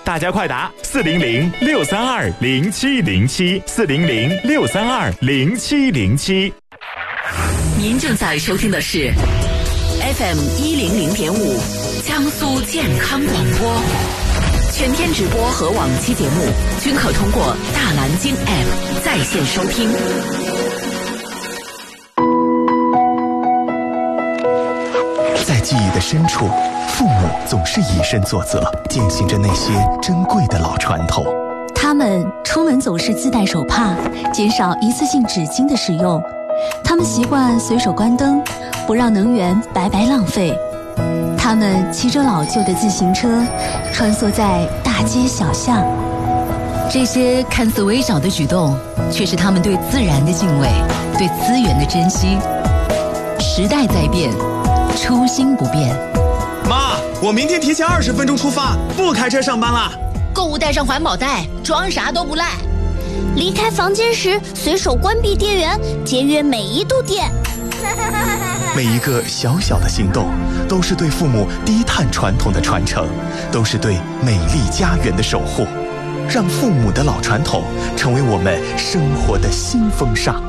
大家快打400-632-0707，400-632-0707。 您正在收听的是 FM 100.5江苏健康广播，全天直播和往期节目均可通过大蓝鲸 App 在线收听。 在记忆的深处，父母总是以身作则，践行着那些珍贵的老传统。 他们出门总是自带手帕，减少一次性纸巾的使用。他们习惯随手关灯，不让能源白白浪费。他们骑着老旧的自行车，穿梭在大街小巷。 这些看似微小的举动，却是他们对自然的敬畏，对资源的珍惜。时代在变，初心不变。 妈，我明天提前20分钟出发，不开车上班了。 购物带上环保袋，装啥都不赖。 离开房间时随手关闭电源，节约每一度电。 每一个小小的行动，都是对父母低碳传统的传承，都是对美丽家园的守护。让父母的老传统成为我们生活的新风尚。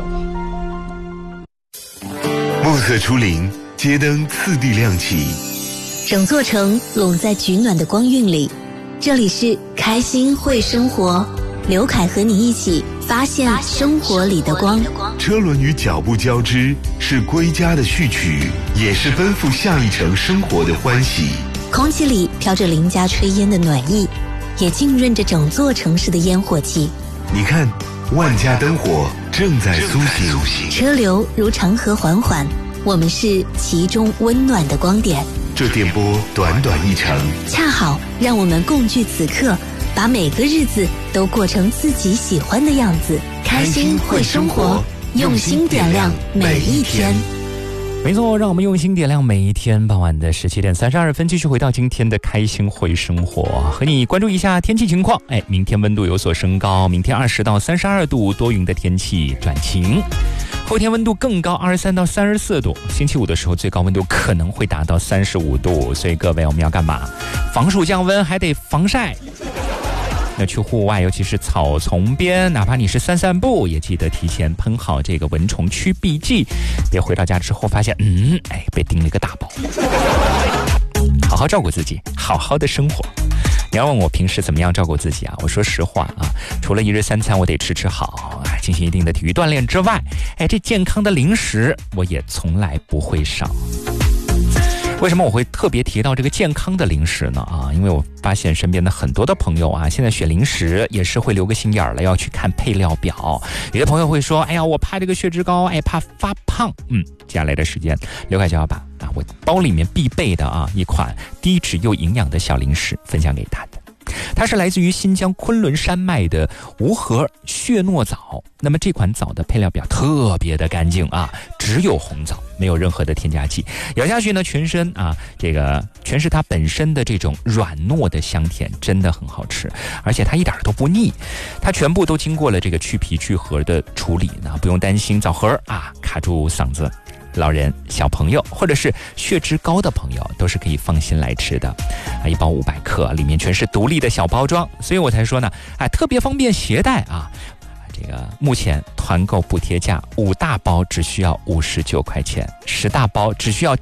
暮色初临，街灯次第亮起， 整座城拢在取暖的光晕里。这里是开心会生活，刘凯和你一起发现生活里的光。 车轮与脚步交织，是归家的序曲，也是奔赴下一程生活的欢喜。 空气里飘着邻家炊烟的暖意，也浸润着整座城市的烟火气。 你看，万家灯火正在苏醒， 车流如长河缓缓，我们是其中温暖的光点。 这电波短短一程， 恰好让我们共聚此刻，把每个日子都过成自己喜欢的样子。开心会生活，用心点亮每一天。 没错，让我们用心点亮每一天。傍晚的17点32分，继续回到今天的开心会生活，和你关注一下天气情况。明天温度有所升高，明天20到32度，多云的天气转晴。后天温度更高，23到34度。星期五的时候，最高温度可能会达到35度。所以各位，我们要干嘛？防暑降温，还得防晒。那去户外，尤其是草丛边，哪怕你是散散步，也记得提前喷好这个蚊虫驱避剂，别回到家之后发现，被叮了一个大包。好好照顾自己，好好的生活。你要问我平时怎么样照顾自己啊？我说实话啊，除了1日3餐我得吃好，进行一定的体育锻炼之外，这健康的零食我也从来不会少。为什么我会特别提到这个健康的零食呢？因为我发现身边的很多的朋友啊，现在选零食也是会留个心眼儿了，要去看配料表。有的朋友会说，我怕这个血脂高，怕发胖。接下来的时间，刘凯就要把我包里面必备的一款低脂又营养的小零食分享给他的。它是来自于新疆昆仑山脉的无核血糯枣。那么这款枣的配料表特别的干净只有红枣，没有任何的添加剂。咬下去呢，全身全是它本身的这种软糯的香甜，真的很好吃，而且它一点都不腻。它全部都经过了这个去皮去核的处理呢，不用担心枣核卡住嗓子。老人、小朋友或者是血脂高的朋友都是可以放心来吃的。一包500克，里面全是独立的小包装，所以我才说呢，特别方便携带这个目前团购补贴价，5大包只需要59块钱，10大包只需要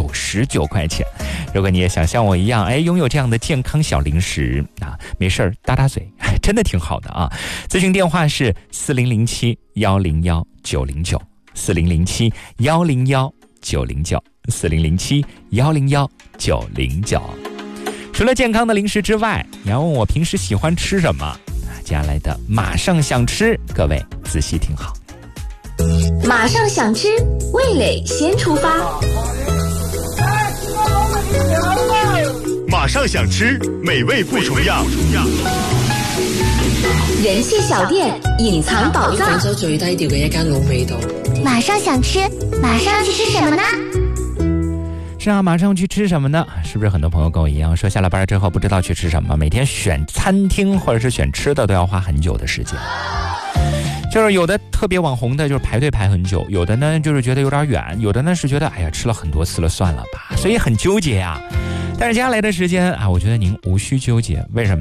99块钱。如果你也想像我一样，拥有这样的健康小零食没事儿搭搭嘴，真的挺好的啊。咨询电话是4007-101-909，4007-101-909，4007-101-909。除了健康的零食之外，你要问我平时喜欢吃什么？接下来的马上想吃，各位仔细听好。 马上想吃，味蕾先出发。 马上想吃，美味不重样。 人气小店，隐藏宝藏。 廣州最低調嘅一間老味道。 马上想吃，马上去吃什么呢？ 是马上去吃什么呢？是不是很多朋友跟我一样，说下了班之后不知道去吃什么，每天选餐厅或者是选吃的都要花很久的时间。就是有的特别网红的，就是排队排很久；有的呢，就是觉得有点远；有的呢是觉得吃了很多次了，算了吧，所以很纠结啊。但是接下来的时间我觉得您无需纠结，为什么？